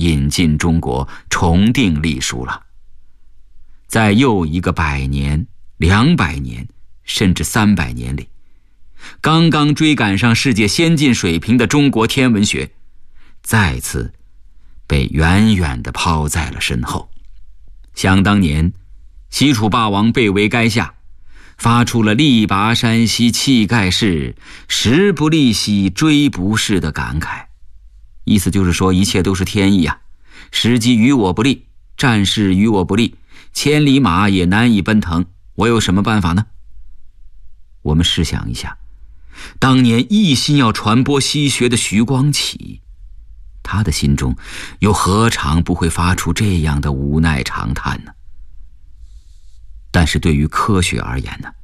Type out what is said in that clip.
引进中国，重定历书了。在又一个100年、200年，甚至300年里，刚刚追赶上世界先进水平的中国天文学，再次被远远地抛在了身后。想当年，西楚霸王被围垓下，发出了力拔山兮气盖世，时不利兮骓不逝的感慨。意思就是说，一切都是天意啊，时机与我不利，战事与我不利，千里马也难以奔腾，我有什么办法呢？我们试想一下，当年一心要传播西学的徐光启，他的心中又何尝不会发出这样的无奈长叹呢？但是对于科学而言呢，